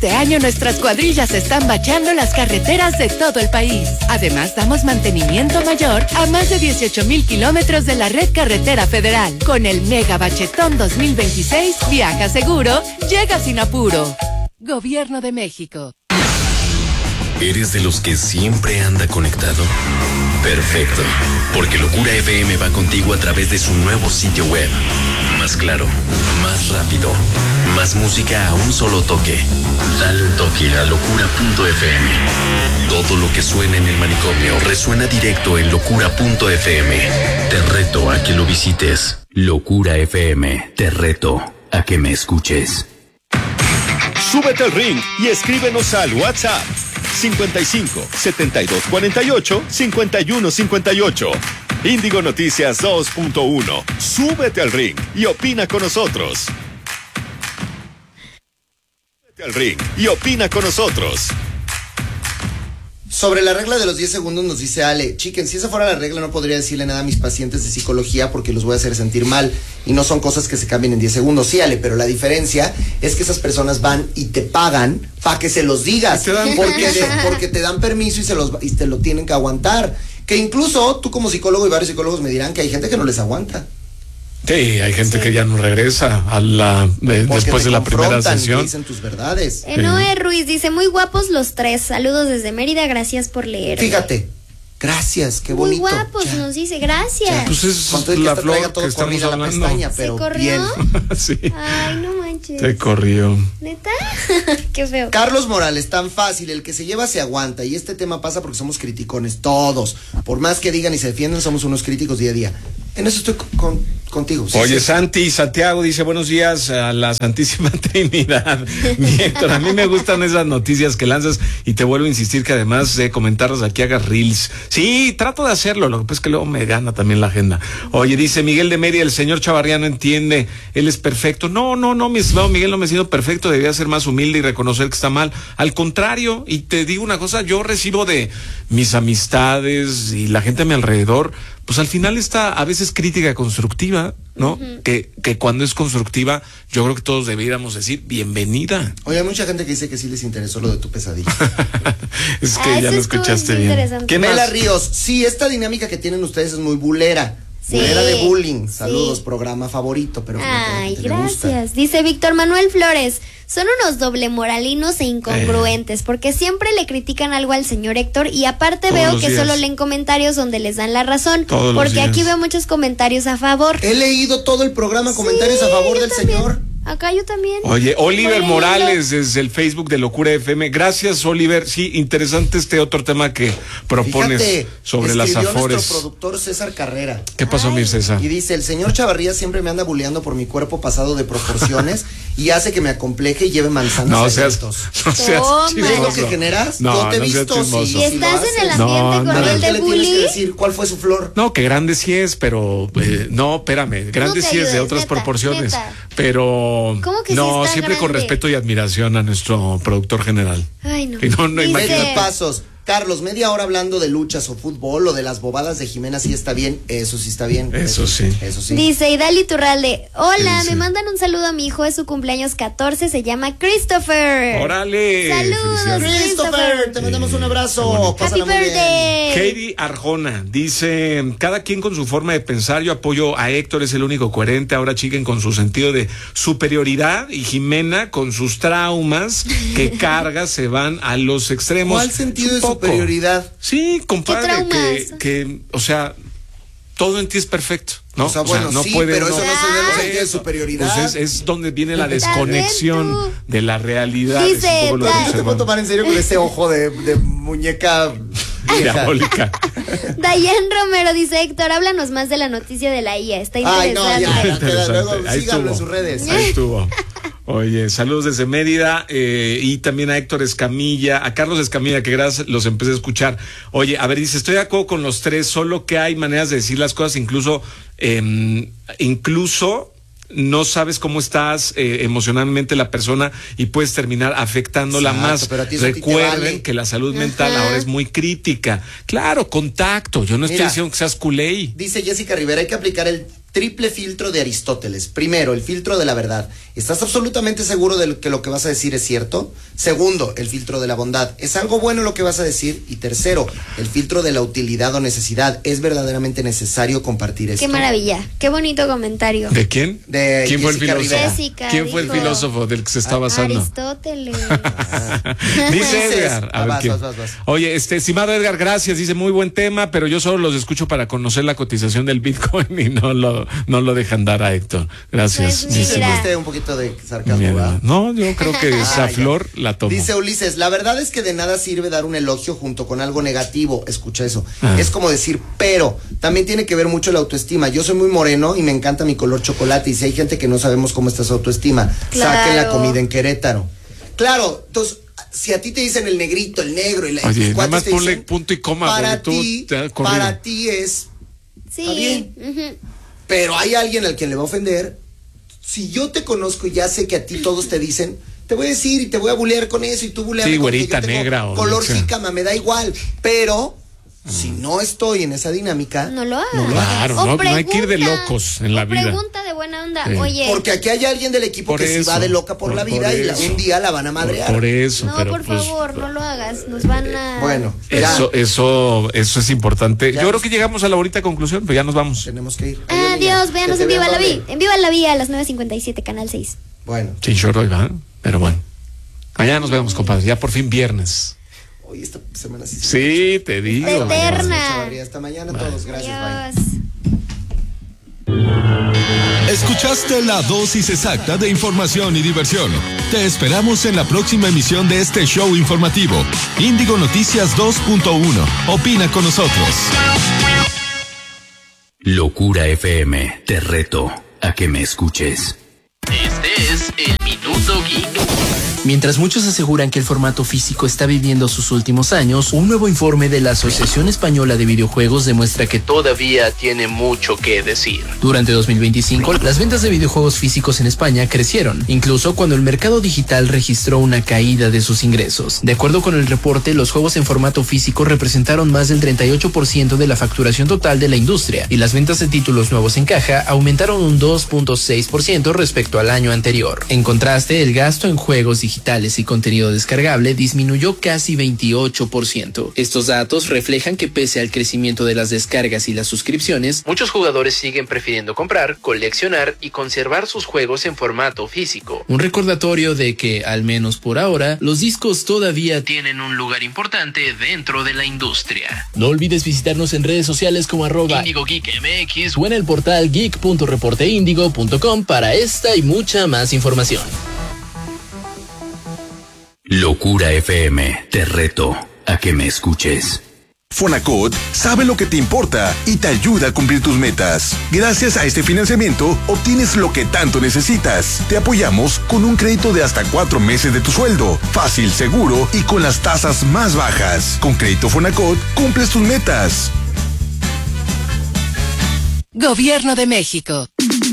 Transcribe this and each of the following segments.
Este año nuestras cuadrillas están bacheando las carreteras de todo el país. Además, damos mantenimiento mayor a más de 18,000 kilómetros de la red carretera federal. Con el Mega Bachetón 2026, viaja seguro, llega sin apuro. Gobierno de México. ¿Eres de los que siempre anda conectado? Perfecto, porque Locura FM va contigo a través de su nuevo sitio web. Más claro, más rápido, más música a un solo toque. Dale un toque a locura.fm. Todo lo que suena en el manicomio resuena directo en locura.fm. Te reto a que lo visites. Locura FM, te reto a que me escuches. Súbete al ring y escríbenos al WhatsApp 55 72 48 51 58. Índigo Noticias 2.1. Súbete al ring y opina con nosotros. Súbete al ring y opina con nosotros. Sobre la regla de los 10 segundos nos dice Ale, chiquen, si esa fuera la regla no podría decirle nada a mis pacientes de psicología porque los voy a hacer sentir mal y no son cosas que se cambien en 10 segundos. Sí, Ale, pero la diferencia es que esas personas van y te pagan para que se los digas porque te dan permiso y te lo tienen que aguantar. Que incluso tú como psicólogo y varios psicólogos me dirán que hay gente que no les aguanta. Sí, hay gente que ya no regresa a después de la primera sesión. Dicen tus verdades. Noé Ruiz dice, muy guapos los tres, saludos desde Mérida, gracias por leer. Fíjate, gracias, qué bonito. Muy guapos, nos dice, gracias. Pues es la flor que estamos hablando. Pestaña, pero ¿se corrió? bien. Sí. Ay, no manches. Se corrió. ¿Neta? Qué feo. Carlos Morales, tan fácil, el que se lleva se aguanta. Y este tema pasa porque somos criticones, todos. Por más que digan y se defiendan, somos unos críticos día a día. En eso estoy contigo. Sí, Oye, sí. Santiago dice, buenos días a la Santísima Trinidad. Mi Héctor, a mí me gustan esas noticias que lanzas y te vuelvo a insistir que además de comentarlas aquí hagas reels. Sí, trato de hacerlo, lo que pasa es que luego me gana también la agenda. Oye, dice Miguel de Mérida, el señor Chavarría no entiende, él es perfecto. No, mi estimado Miguel, no me siento perfecto, debía ser más humilde y reconocer que está mal. Al contrario, y te digo una cosa, yo recibo de mis amistades y la gente a mi alrededor, pues al final está a veces crítica constructiva, ¿no? Uh-huh. Que cuando es constructiva, yo creo que todos deberíamos decir bienvenida. Oye, hay mucha gente que dice que sí les interesó lo de tu pesadilla. Es que ya lo escuchaste bien. ¿Qué Mela Ríos, sí, esta dinámica que tienen ustedes es muy bulera. Sí, bulera de bullying. Saludos, programa favorito, pero ay, gracias. Dice Víctor Manuel Flores, son unos doble moralinos e incongruentes, porque siempre le critican algo al señor Héctor y aparte veo que solo leen comentarios donde les dan la razón, porque aquí veo muchos comentarios a favor. He leído todo el programa, comentarios a favor del también. señor. Acá yo también. Oye, Oliver Morales desde el Facebook de Locura FM. Gracias, Oliver. Sí, interesante este otro tema que propones. Fíjate, sobre las afores. Nuestro productor César Carrera. ¿Qué pasó, mi César? Y dice, el señor Chavarría siempre me anda bulleando por mi cuerpo pasado de proporciones y hace que me acompleje y lleve manzanas. No seas chismoso. ¿Es lo que generas? No te he visto. Si estás en el ambiente con el de bullying. Tienes que decir cuál fue su flor. No, que grande sí es, pero no, espérame, grande sí es de otras proporciones. Pero ¿cómo que no, sí siempre grande? Con respeto y admiración a nuestro productor general. Ay, no. Y no Medio pasos. Carlos, media hora hablando de luchas o fútbol o de las bobadas de Jimena, sí está bien, eso sí está bien. Eso sí. Dice Idali Turralde, hola, me mandan un saludo a mi hijo, es su cumpleaños 14, se llama Christopher. ¡Órale! Saludos, Christopher, te mandamos un abrazo. Happy birthday. Katie Arjona dice, cada quien con su forma de pensar, yo apoyo a Héctor, es el único coherente, ahora Chiquen con su sentido de superioridad y Jimena con sus traumas que carga se van a los extremos. ¿Cuál sentido de superioridad? Sí, compadre, que o sea, todo en ti es perfecto, ¿no? O sea, bueno, no sí, puede, pero no, eso no se debe de superioridad. Pues es donde viene la desconexión de la realidad. Dice, no te puedo tomar en serio con ese ojo de muñeca diabólica. Dayan Romero dice, Héctor, háblanos más de la noticia de la IA, está interesante. Ay, no, ya, luego síganlo en sus redes. Ahí estuvo. Oye, saludos desde Mérida y también a Héctor Escamilla, a Carlos Escamilla, que gracias, los empecé a escuchar. Oye, a ver, dice, estoy de acuerdo con los tres, solo que hay maneras de decir las cosas, incluso no sabes cómo estás emocionalmente la persona y puedes terminar afectándola más. Recuerden que la salud mental ahora es muy crítica. Claro, contacto. Yo no estoy diciendo que seas culé. Dice Jessica Rivera, hay que aplicar el triple filtro de Aristóteles. Primero, el filtro de la verdad. ¿Estás absolutamente seguro de que lo que vas a decir es cierto? Segundo, el filtro de la bondad. ¿Es algo bueno lo que vas a decir? Y tercero, el filtro de la utilidad o necesidad. ¿Es verdaderamente necesario compartir esto? Qué maravilla, qué bonito comentario. ¿De quién? De ¿Quién fue el Jessica filósofo? Rivera. Jessica ¿Quién fue el dijo, filósofo del que se está basando? Aristóteles. Dice Edgar. A ver, vas, ¿quién? vas. Oye, estimado Edgar, gracias. Dice, muy buen tema, pero yo solo los escucho para conocer la cotización del Bitcoin y no lo dejan dar a Héctor. Gracias. Pues Sí, se mira. viste un poquito de sarcasmo, Mira, ¿verdad? no, yo creo que esa flor la tomo. Dice Ulises, la verdad es que de nada sirve dar un elogio junto con algo negativo. Escucha eso. Ah. Es como decir, pero también tiene que ver mucho la autoestima. Yo soy muy moreno y me encanta mi color chocolate. Y si hay gente que no sabemos cómo está su autoestima, Claro. saquen la comida en Querétaro. Claro, entonces, si a ti te dicen el negrito, el negro y la Oye, tus nada más cuates te ponle dicen, punto y coma, para porque tú ti, te has corrido. para ti es, Sí. Está bien. Ujú. pero hay alguien al quien le va a ofender. Si yo te conozco y ya sé que a ti todos te dicen, te voy a decir y te voy a bulear con eso y tú buleas Sí, con que güerita, yo tengo negra o color lo que sea. jícama, me da igual, pero si no estoy en esa dinámica, No lo hagas. Claro, O no hay que ir de pregunta, locos en la o vida. Pregunta de buena onda. Sí. Oye, porque aquí hay alguien del equipo Por que se eso, va de loca por la vida y eso. un día la van a madrear. Por eso, no, pero por pues, favor, no lo hagas. Nos van a. Bueno, ya Eso es importante. Ya. Yo creo que llegamos a la bonita conclusión, pues ya nos vamos. tenemos que ir. Adiós, véanos Que en te Viva vean la doble. Vi. En Viva la Vi a las 9:57, Canal 6. Bueno, Sin chorro, ¿verdad? Pero bueno. Mañana nos vemos, compadre. Ya por fin viernes. hoy esta semana sí. Sí, te digo. Eterna. Chavarría. Hasta mañana todos. Gracias. Bye. Adiós. Escuchaste la dosis exacta de información y diversión. Te esperamos en la próxima emisión de este show informativo. Índigo Noticias 2.1. Opina con nosotros. Locura FM, te reto a que me escuches. Este es el Minuto Geek. Mientras muchos aseguran que el formato físico está viviendo sus últimos años, un nuevo informe de la Asociación Española de Videojuegos demuestra que todavía tiene mucho que decir. Durante 2025, las ventas de videojuegos físicos en España crecieron, incluso cuando el mercado digital registró una caída de sus ingresos. De acuerdo con el reporte, los juegos en formato físico representaron más del 38% de la facturación total de la industria, y las ventas de títulos nuevos en caja aumentaron un 2.6% respecto al año anterior. En contraste, el gasto en juegos digitales y contenido descargable disminuyó casi 28%. Estos datos reflejan que pese al crecimiento de las descargas y las suscripciones, muchos jugadores siguen prefiriendo comprar, coleccionar y conservar sus juegos en formato físico. Un recordatorio de que, al menos por ahora, los discos todavía tienen un lugar importante dentro de la industria. No olvides visitarnos en redes sociales como @IndigoGeekMX o en el portal geek.reporteindigo.com para esta y mucha más información. Locura FM, te reto a que me escuches. Fonacot sabe lo que te importa y te ayuda a cumplir tus metas. Gracias a este financiamiento, obtienes lo que tanto necesitas. Te apoyamos con un crédito de hasta 4 meses de tu sueldo. Fácil, seguro y con las tasas más bajas. Con Crédito Fonacot, cumples tus metas. Gobierno de México.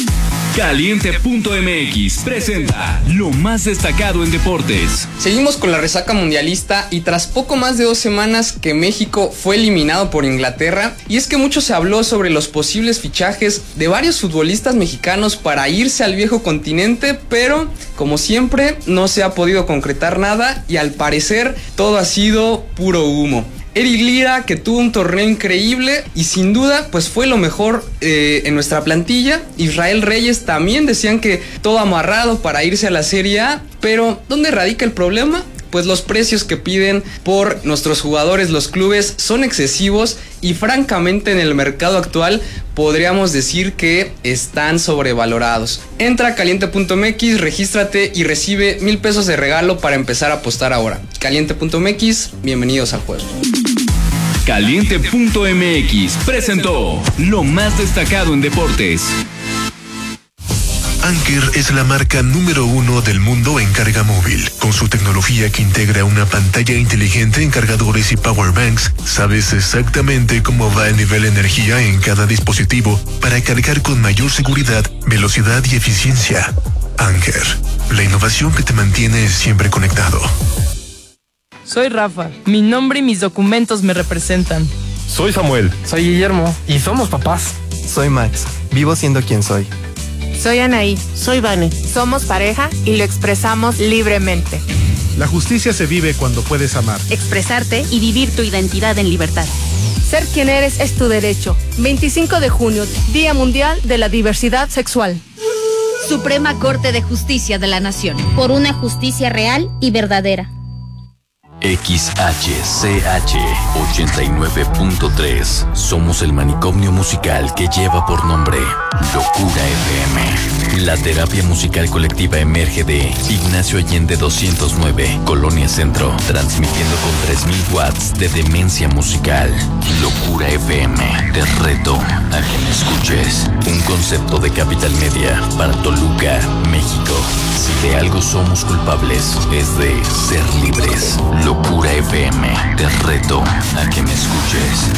Caliente.mx presenta lo más destacado en deportes. Seguimos con la resaca mundialista y tras poco más de 2 semanas que México fue eliminado por Inglaterra, y es que mucho se habló sobre los posibles fichajes de varios futbolistas mexicanos para irse al viejo continente, pero como siempre no se ha podido concretar nada y al parecer todo ha sido puro humo. Eric Lira, que tuvo un torneo increíble y sin duda pues fue lo mejor en nuestra plantilla. Israel Reyes también decían que todo amarrado para irse a la Serie A, pero ¿dónde radica el problema? Pues los precios que piden por nuestros jugadores los clubes son excesivos y francamente en el mercado actual podríamos decir que están sobrevalorados. Entra a caliente.mx, regístrate y recibe 1,000 pesos de regalo para empezar a apostar ahora. Caliente.mx, bienvenidos al juego. Caliente.mx presentó lo más destacado en deportes. Anker es la marca número 1 del mundo en carga móvil. Con su tecnología que integra una pantalla inteligente en cargadores y powerbanks, sabes exactamente cómo va el nivel de energía en cada dispositivo para cargar con mayor seguridad, velocidad y eficiencia. Anker, la innovación que te mantiene siempre conectado. Soy Rafa. Mi nombre y mis documentos me representan. Soy Samuel. Soy Guillermo. Y somos papás. Soy Max. Vivo siendo quien soy. Soy Anaí. Soy Vane. Somos pareja y lo expresamos libremente. La justicia se vive cuando puedes amar, expresarte y vivir tu identidad en libertad. Ser quien eres es tu derecho. 25 de junio, Día Mundial de la Diversidad Sexual. Suprema Corte de Justicia de la Nación. Por una justicia real y verdadera. XHCH 89.3. Somos el manicomio musical que lleva por nombre Locura FM. La terapia musical colectiva emerge de Ignacio Allende 209, Colonia Centro, transmitiendo con 3000 watts de demencia musical. Locura FM, te reto a que me escuches. Un concepto de Capital Media para Toluca, México. Si de algo somos culpables, es de ser libres. Locura FM, te reto a que me escuches.